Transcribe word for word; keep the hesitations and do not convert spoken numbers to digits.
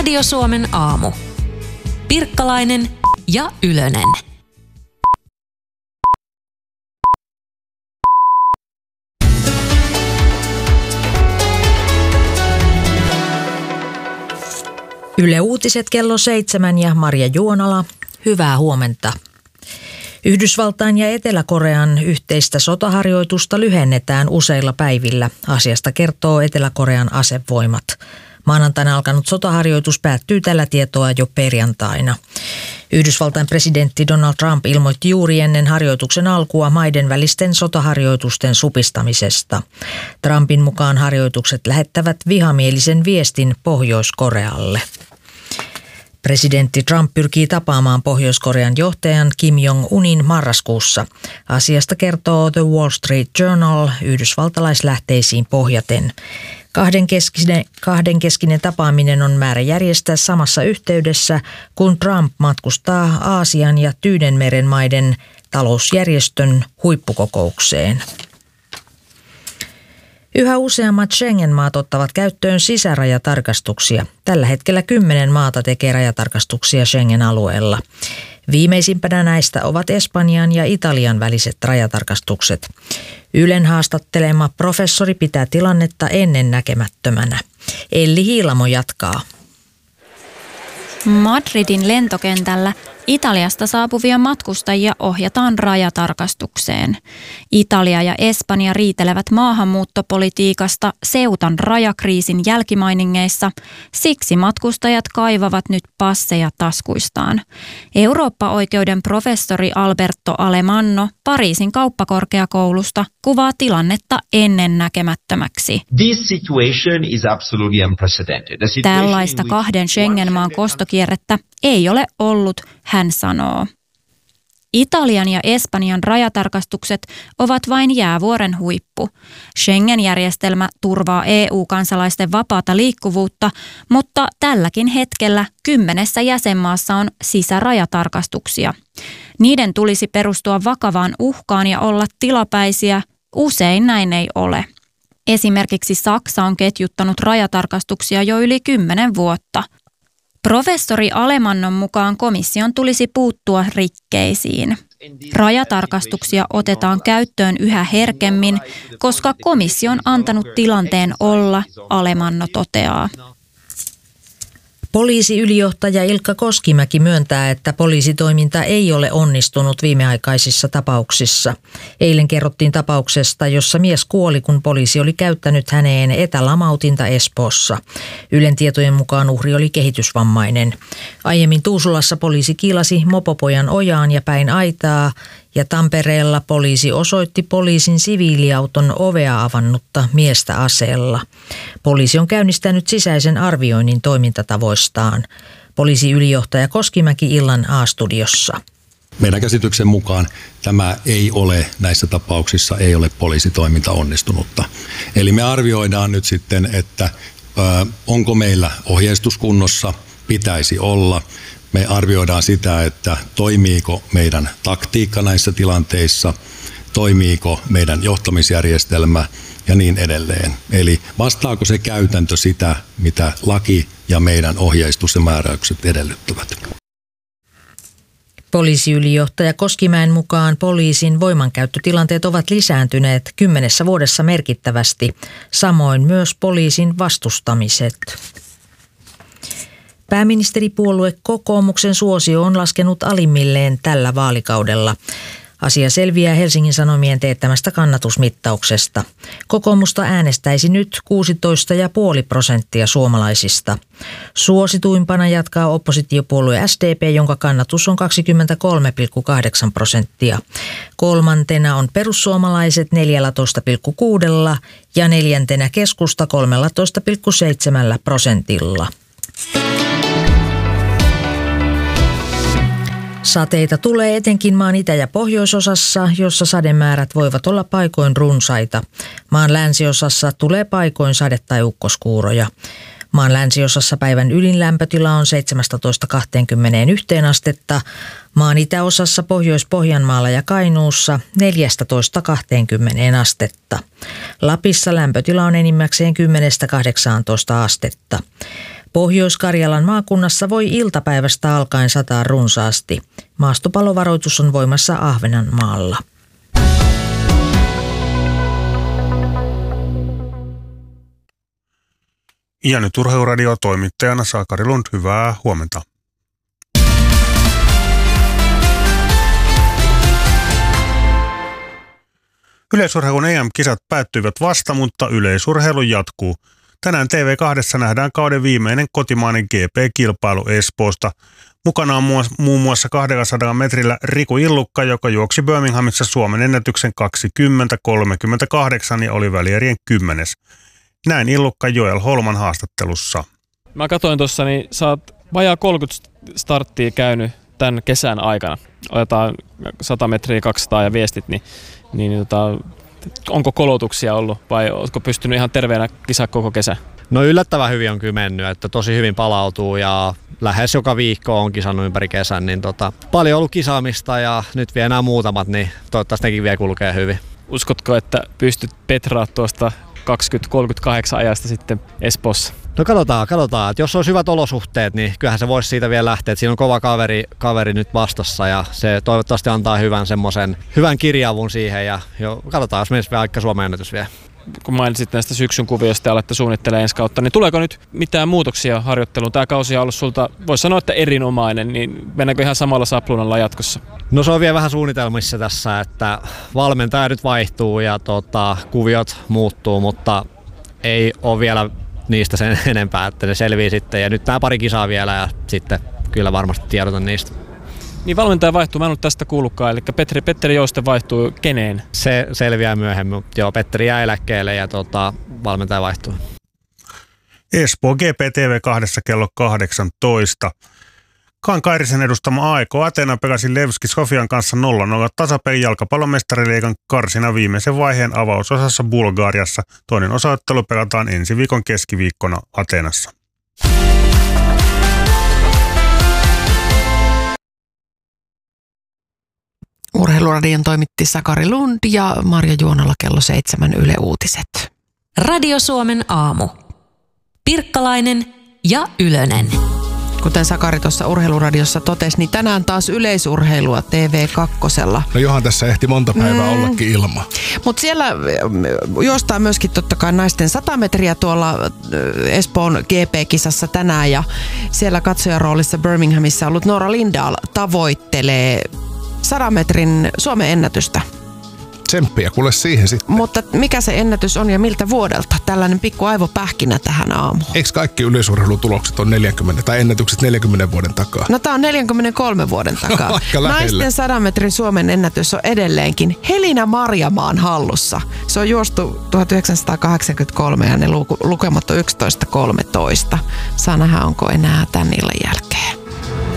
Radio Suomen aamu. Pirkkalainen ja Ylönen. Yle Uutiset kello seitsemän ja Marja Juonala. Hyvää huomenta. Yhdysvaltain ja Etelä-Korean yhteistä sotaharjoitusta lyhennetään useilla päivillä. Asiasta kertoo Etelä-Korean asevoimat. Maanantaina alkanut sotaharjoitus päättyy tällä tietoa jo perjantaina. Yhdysvaltain presidentti Donald Trump ilmoitti juuri ennen harjoituksen alkua maiden välisten sotaharjoitusten supistamisesta. Trumpin mukaan harjoitukset lähettävät vihamielisen viestin Pohjois-Korealle. Presidentti Trump pyrkii tapaamaan Pohjois-Korean johtajan Kim Jong-unin marraskuussa. Asiasta kertoo The Wall Street Journal yhdysvaltalaislähteisiin pohjaten. Kahdenkeskinen, kahdenkeskinen tapaaminen on määrä järjestää samassa yhteydessä, kun Trump matkustaa Aasian ja Tyynenmeren maiden talousjärjestön huippukokoukseen. Yhä useammat Schengen-maat ottavat käyttöön sisärajatarkastuksia. Tällä hetkellä kymmenen maata tekee rajatarkastuksia Schengen-alueella. Viimeisimpänä näistä ovat Espanjan ja Italian väliset rajatarkastukset. Ylen haastattelema professori pitää tilannetta ennennäkemättömänä. Elli Hiilamo jatkaa. Madridin lentokentällä Italiasta saapuvia matkustajia ohjataan rajatarkastukseen. Italia ja Espanja riitelevät maahanmuuttopolitiikasta Seutan rajakriisin jälkimainingeissa, siksi matkustajat kaivavat nyt passeja taskuistaan. Eurooppa-oikeuden professori Alberto Alemanno Pariisin kauppakorkeakoulusta kuvaa tilannetta ennennäkemättömäksi. This situation is absolutely unprecedented. Tällaista kahden Schengen-maan kostokierrettä ei ole ollut, hän sanoo. Italian ja Espanjan rajatarkastukset ovat vain jäävuoren huippu. Schengen-järjestelmä turvaa E U-kansalaisten vapaata liikkuvuutta, mutta tälläkin hetkellä kymmenessä jäsenmaassa on sisärajatarkastuksia. Niiden tulisi perustua vakavaan uhkaan ja olla tilapäisiä. Usein näin ei ole. Esimerkiksi Saksa on ketjuttanut rajatarkastuksia jo yli kymmenen vuotta. Professori Alemannon mukaan komission tulisi puuttua rikkeisiin. Rajatarkastuksia otetaan käyttöön yhä herkemmin, koska komissio on antanut tilanteen olla, Alemanno toteaa. Poliisiylijohtaja Ilkka Koskimäki myöntää, että poliisitoiminta ei ole onnistunut viimeaikaisissa tapauksissa. Eilen kerrottiin tapauksesta, jossa mies kuoli, kun poliisi oli käyttänyt häneen etälamautinta Espoossa. Ylen tietojen mukaan uhri oli kehitysvammainen. Aiemmin Tuusulassa poliisi kiilasi mopopojan ojaan ja päin aitaa, ja Tampereella poliisi osoitti poliisin siviiliauton ovea avannutta miestä aseella. Poliisi on käynnistänyt sisäisen arvioinnin toimintatavoistaan. Poliisiylijohtaja Koskimäki illan A-studiossa. Meidän käsityksen mukaan tämä ei ole, näissä tapauksissa ei ole poliisitoiminta onnistunutta. Eli me arvioidaan nyt sitten, että ö, onko meillä ohjeistus kunnossa, pitäisi olla. Me arvioidaan sitä, että toimiiko meidän taktiikka näissä tilanteissa, toimiiko meidän johtamisjärjestelmä ja niin edelleen. Eli vastaako se käytäntö sitä, mitä laki ja meidän ohjeistus ja määräykset edellyttävät. Poliisiylijohtaja Koskimäen mukaan poliisin voimankäyttötilanteet ovat lisääntyneet kymmenessä vuodessa merkittävästi, samoin myös poliisin vastustamiset. Pääministeripuolue kokoomuksen suosio on laskenut alimmilleen tällä vaalikaudella. Asia selviää Helsingin Sanomien teettämästä kannatusmittauksesta. Kokoomusta äänestäisi nyt kuusitoista pilkku viisi prosenttia suomalaisista. Suosituimpana jatkaa oppositiopuolue S D P, jonka kannatus on kaksikymmentäkolme pilkku kahdeksan prosenttia. Kolmantena on perussuomalaiset neljätoista pilkku kuusi ja neljäntenä keskusta kolmetoista pilkku seitsemän prosentilla. Sateita tulee etenkin maan itä- ja pohjoisosassa, jossa sademäärät voivat olla paikoin runsaita. Maan länsiosassa tulee paikoin sade- tai ukkoskuuroja. Maan länsiosassa päivän ylin lämpötila on seitsemästätoista kaksikymmentäyksi astetta. Maan itäosassa Pohjois-Pohjanmaalla ja Kainuussa neljästätoista kaksikymmentä astetta. Lapissa lämpötila on enimmäkseen kymmenestä kahdeksaantoista astetta. Pohjois-Karjalan maakunnassa voi iltapäivästä alkaen sataa runsaasti. Maastopalovaroitus on voimassa Ahvenanmaalla. Ja nyt Urheiluradio toimittajana Sakari Lund, hyvää huomenta. Yleisurheilun E M-kisat päättyivät vasta, mutta yleisurheilu jatkuu. Tänään T V kaksi nähdään kauden viimeinen kotimainen G P-kilpailu Espoosta. Mukana on muun muassa kaksisataa metrillä Riku Illukka, joka juoksi Birminghamissa Suomen ennätyksen kaksikymmentä kolmekymmentäkahdeksan ja oli välierien kymmenes. Näin Illukka Joel Holman haastattelussa. Mä katsoin tuossa, niin sä oot vajaa kolmekymmentä starttia käynyt tämän kesän aikana. Otetaan sata metriä, kaksisataa ja viestit, niin, niin tota, onko kolotuksia ollut vai ootko pystynyt ihan terveenä kisaa koko kesä? No yllättävän hyvin on kyllä mennyt, että tosi hyvin palautuu ja lähes joka viikko on kisannut ympäri kesän. Niin tota, paljon ollut kisaamista ja nyt vielä nämä muutamat, niin toivottavasti nekin vielä kulkee hyvin. Uskotko, että pystyt petraa tuosta kaksikymmentä kolmekymmentäkahdeksan ajasta sitten Espoossa? No katsotaan, katsotaan. Että jos olisi hyvät olosuhteet, niin kyllähän se voisi siitä vielä lähteä. Että siinä on kova kaveri, kaveri nyt vastassa ja se toivottavasti antaa hyvän semmoisen hyvän kirjaavun siihen. Ja jo, katsotaan, jos menisi vielä aika Suomen ennätys vielä. Kun mainitsit näistä syksyn kuvioista ja alatte suunnittelemaan ensi kautta, niin tuleeko nyt mitään muutoksia harjoitteluun? Tämä kausi on ollut sulta, voisi sanoa, että erinomainen, niin mennäänkö ihan samalla sapluunalla jatkossa? No se on vielä vähän suunnitelmissa tässä, että valmentaja nyt vaihtuu ja tota, kuviot muuttuu, mutta ei ole vielä niistä sen enempää, että ne selvii sitten. Ja nyt nämä pari kisaa vielä ja sitten kyllä varmasti tiedotan niistä. Niin valmentaja vaihtuu, mä en ollut tästä kuullutkaan, eli Petteri, Petteri Jouste vaihtuu keneen? Se selviää myöhemmin, mutta joo, Petteri jää eläkkeelle ja tota, valmentaja vaihtuu. Espoo G P T V kaksi kello kahdeksantoista. Kaan Kairisen edustama A E K Athena pelasi Levski Sofian kanssa nolla nolla tasapeli jalkapallon mestariliigan karsina viimeisen vaiheen avausosassa Bulgariassa. Toinen osaottelu pelataan ensi viikon keskiviikkona Athenassa. Urheiluradion toimitti Sakari Lund ja Marja Juonala kello seitsemän Yle Uutiset. Radio Suomen aamu. Pirkkalainen ja Ylönen. Kuten Sakari tuossa Urheiluradiossa totesi, niin tänään taas yleisurheilua T V kaksi. No johan tässä ehti monta päivää mm. ollakin ilma. Mutta siellä juostaa myöskin totta kai naisten sata metriä tuolla Espoon G P-kisassa tänään. Ja siellä katsojaroolissa Birminghamissa ollut Noora Lindahl tavoittelee sadan metrin Suomen ennätystä. Tsemppiä kuule siihen sitten. Mutta mikä se ennätys on ja miltä vuodelta? Tällainen pikku aivopähkinä tähän aamuun. Eikö kaikki yleisurheilutulokset on neljäkymmentä tai ennätykset neljänkymmenen vuoden takaa? No tää on neljänkymmenenkolmen vuoden takaa. Naisten sadan metrin Suomen ennätys on edelleenkin Helina Marjamaan hallussa. Se on juostu tuhatyhdeksänsataakahdeksankymmentäkolme ja ne lukemat on yksitoista kolmetoista. Saa nähdä, onko enää tän illan jälkeen.